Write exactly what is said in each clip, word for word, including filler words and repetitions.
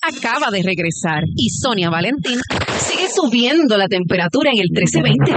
acaba de regresar y Sonia Valentín sigue subiendo la temperatura en el trece veinte.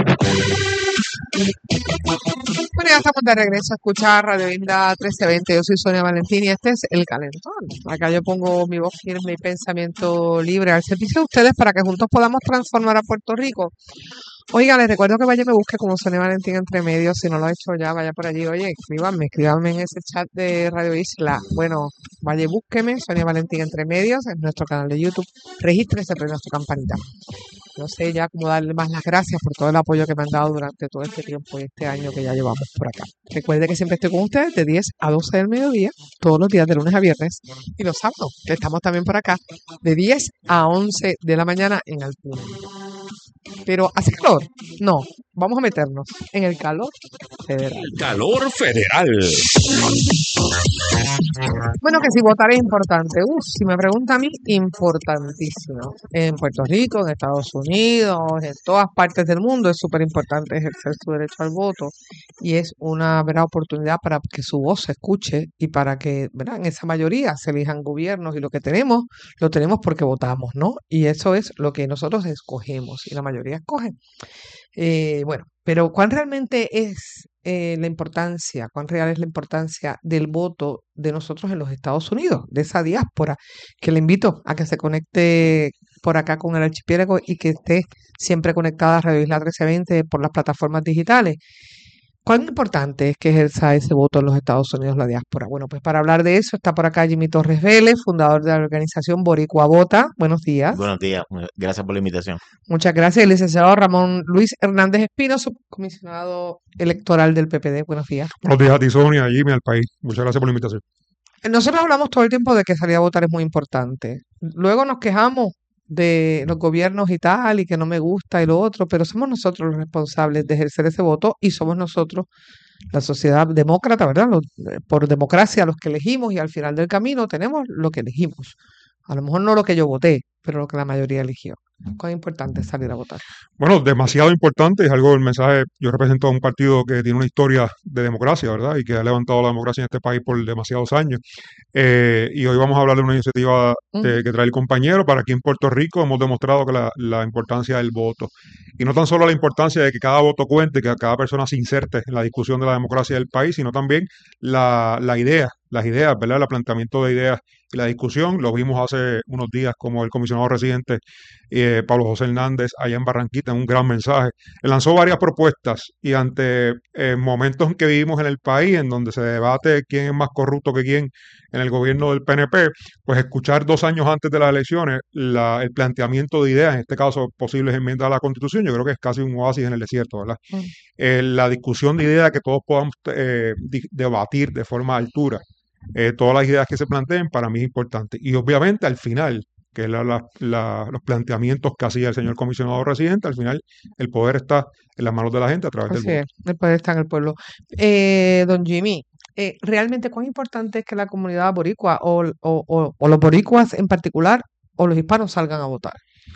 Bueno, ya estamos de regreso a escuchar Radio Isla trece veinte. Yo soy Sonia Valentín y este es El Calentón. Acá yo pongo mi voz firme y pensamiento libre al servicio de ustedes para que juntos podamos transformar a Puerto Rico. Oiga, les recuerdo que vaya y me busque como Sonia Valentín entre medios. Si no lo ha hecho ya, vaya por allí. Oye, escríbanme, escríbanme en ese chat de Radio Isla. Bueno, vaya y búsqueme, Sonia Valentín entre medios, en nuestro canal de YouTube. Regístrese, prenda su campanita. No sé ya cómo darle más las gracias por todo el apoyo que me han dado durante todo este tiempo y este año que ya llevamos por acá. Recuerde que siempre estoy con ustedes de diez a doce del mediodía, todos los días de lunes a viernes, y los sábados, que estamos también por acá, de diez a once de la mañana en el punto. Pero, ¿hace calor? No, vamos a meternos en el calor federal. El calor federal. Bueno, que si votar es importante. Uf, si me pregunta a mí, importantísimo. En Puerto Rico, en Estados Unidos, en todas partes del mundo es súper importante ejercer su derecho al voto y es una verdad oportunidad para que su voz se escuche y para que, ¿verdad?, en esa mayoría se elijan gobiernos y lo que tenemos, lo tenemos porque votamos, ¿no? Y eso es lo que nosotros escogemos y la mayoría escoge. Eh, bueno, pero ¿cuán realmente es eh, la importancia, cuán real es la importancia del voto de nosotros en los Estados Unidos, de esa diáspora, que le invito a que se conecte por acá con el archipiélago y que esté siempre conectada a Radio Isla trece veinte por las plataformas digitales? ¿Cuán importante es que ejerza ese voto en los Estados Unidos la diáspora? Bueno, pues para hablar de eso está por acá Jimmy Torres Vélez, fundador de la organización Boricua Vota. Buenos días. Buenos días, gracias por la invitación. Muchas gracias. El licenciado Ramón Luis Hernández Espino, subcomisionado electoral del P P D. Buenos días. Buenos días a ti, Sonia, a Jimmy, al país. Muchas gracias por la invitación. Nosotros hablamos todo el tiempo de que salir a votar es muy importante. Luego nos quejamos de los gobiernos y tal, y que no me gusta y lo otro, pero somos nosotros los responsables de ejercer ese voto y somos nosotros, la sociedad demócrata, ¿verdad? Los, eh, por democracia, los que elegimos y al final del camino tenemos lo que elegimos. A lo mejor no lo que yo voté, pero lo que la mayoría eligió. ¿Cuán importante es salir a votar? Bueno, demasiado importante, es algo, el mensaje, yo represento a un partido que tiene una historia de democracia, ¿verdad? Y que ha levantado la democracia en este país por demasiados años. Eh, y hoy vamos a hablar de una iniciativa de, Ujú. que trae el compañero. Para aquí en Puerto Rico hemos demostrado que la, la importancia del voto. Y no tan solo la importancia de que cada voto cuente, que cada persona se inserte en la discusión de la democracia del país, sino también la, la idea, las ideas, ¿verdad? El planteamiento de ideas y la discusión. Lo vimos hace unos días como el comisionado residente eh, Pablo José Hernández allá en Barranquita, en un gran mensaje. Él lanzó varias propuestas y ante eh, momentos en que vivimos en el país, en donde se debate quién es más corrupto que quién en el gobierno del P N P, pues escuchar dos años antes de las elecciones la, el planteamiento de ideas, en este caso posibles enmiendas a la Constitución, yo creo que es casi un oasis en el desierto, ¿verdad? Mm. Eh, la discusión de ideas que todos podamos eh, di- debatir de forma altura. Eh, todas las ideas que se planteen para mí es importante. Y obviamente al final, que es la- la- la- los planteamientos que hacía el señor comisionado residente, al final el poder está en las manos de la gente a través del Así voto. es, el poder está en el pueblo. Eh, don Jimmy, eh, ¿realmente cuán importante es que la comunidad boricua o, o- o- o los boricuas en particular o los hispanos salgan a votar?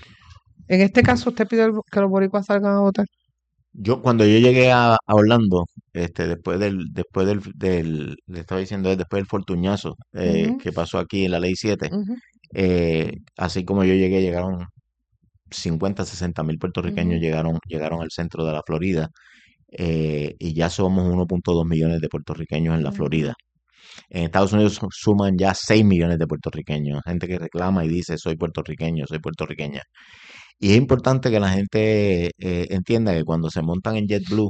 En este caso, ¿usted pide el- que los boricuas salgan a votar? Yo cuando yo llegué a, a Orlando, este, después del, después del, del, le estaba diciendo, eh, después del fortuñazo eh, Ujú, que pasó aquí en la Ley siete, ujú, eh, así como yo llegué, llegaron cincuenta, sesenta mil puertorriqueños ujú. llegaron, llegaron al centro de la Florida, eh, y ya somos uno punto dos millones de puertorriqueños en la Ujú. Florida. En Estados Unidos su- suman ya seis millones de puertorriqueños, gente que reclama y dice soy puertorriqueño, soy puertorriqueña. Y es importante que la gente eh, entienda que cuando se montan en JetBlue,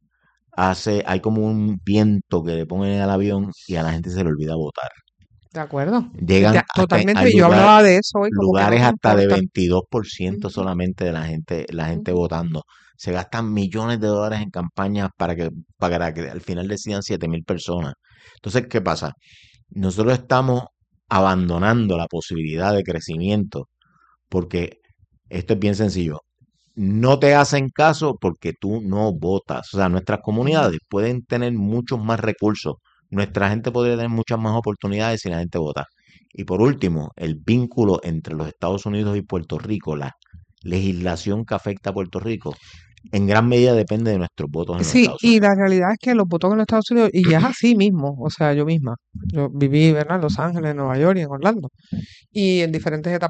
hace, hay como un viento que le ponen al avión y a la gente se le olvida votar. De acuerdo. Llegan Ya, hasta, totalmente. hay Y yo lugar, hablaba de eso hoy, como que no lugares me hasta de importa. veintidós por ciento Ujú, solamente de la gente, la gente ujú. votando. Se gastan millones de dólares en campañas para que, para que al final decidan siete mil personas. Entonces, ¿qué pasa? Nosotros estamos abandonando la posibilidad de crecimiento porque esto es bien sencillo. No te hacen caso porque tú no votas. O sea, nuestras Ujú. comunidades pueden tener muchos más recursos. Nuestra gente podría tener muchas más oportunidades si la gente vota. Y por último, el vínculo entre los Estados Unidos y Puerto Rico, la legislación que afecta a Puerto Rico, en gran medida depende de nuestros votos en los Sí, Estados y Unidos. la realidad es que los votos en los Estados Unidos, y ya es así mismo, o sea, yo misma, yo viví, ¿verdad?, en Los Ángeles, en Nueva York y en Orlando, y en diferentes etapas